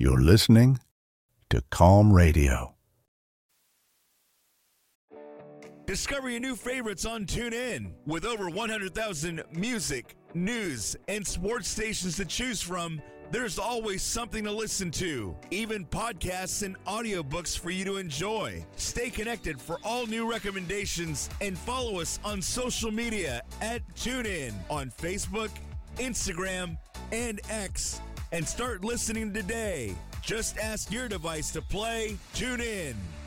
You're listening to Calm Radio. Discover your new favorites on TuneIn. With over 100,000 music, news, and sports stations to choose from, there's always something to listen to, even podcasts and audiobooks for you to enjoy. Stay connected for all new recommendations and follow us on social media at TuneIn on Facebook, Instagram, and X. And start listening today. Just ask your device to play TuneIn.